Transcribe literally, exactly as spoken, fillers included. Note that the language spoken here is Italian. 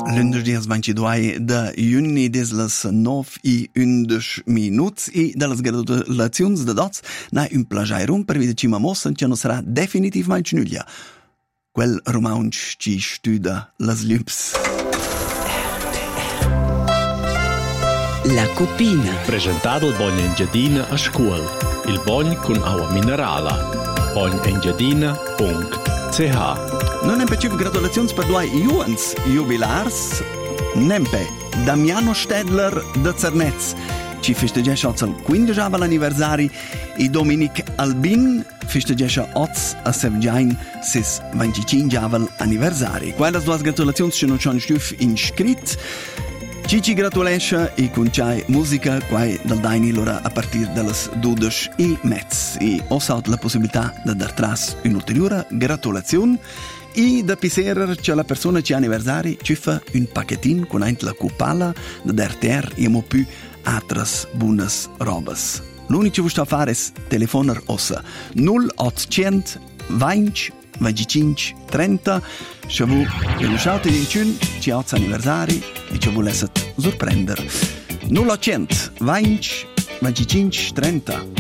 Lunedì ventidue de juni des las nov i undici minuts i de las gratulazions de dots na un plagiarum per vide cima mossen che non sarà definitivamente nuglia. Quel romansch ci studa las lumps. La copina. Presentato il Bogn Engiadina a scuola. Il Bogn con acqua minerale. bogn engiadina punto c h. Non empe ciù gratulazions per due juans jubilars. Nempe Damiano Stedler de Zernetz. Ci festegesce al quindicesimo anniversari e Dominic Albin festegesce oz a Sevgiain sis venticinque anniversari. Quelle due gratulazioni ci non c'hanno stuf inscrit. Ci ci gratulesce e con c'hai musica quai dal daini lora a partir dallas dudici e mezz. E ho saut la possibilità di dar tras un'ulteriore gratulazione e da piserer c'è la persona che anniversari ci fa un pacchettin con ent la cupala da R T R e mo più atras buonas robas. L'unico che vuoi sta fare è telefonar ossa null ottocento venti venticinque trenta. Se vuoi conoscete di un ci ha anniversari e ci vuoi sorprendere. null ottocento venti venticinque trenta.